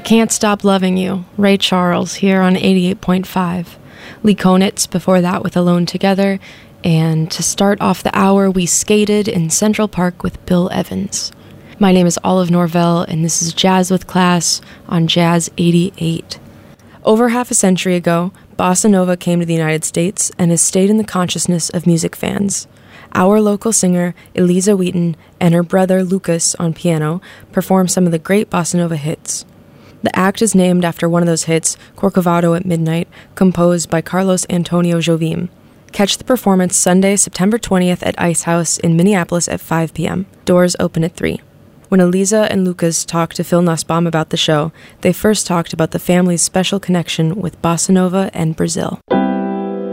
Can't Stop Loving You, Ray Charles, here on 88.5. Lee Konitz before that with Alone Together, and to start off the hour, we skated in Central Park with Bill Evans. My name is Olive Norvell, and this is Jazz with Class on Jazz 88. Over half a century ago, bossa nova came to the United States and has stayed in the consciousness of music fans. Our local singer, Eliza Wheaton, and her brother, Lucas, on piano, perform some of the great bossa nova hits. The act is named after one of those hits, Corcovado at Midnight, composed by Carlos Antonio Jobim. Catch the performance Sunday, September 20th at Ice House in Minneapolis at 5 p.m. Doors open at 3. When Eliza and Lucas talked to Phil Nussbaum about the show, they first talked about the family's special connection with bossa nova and Brazil.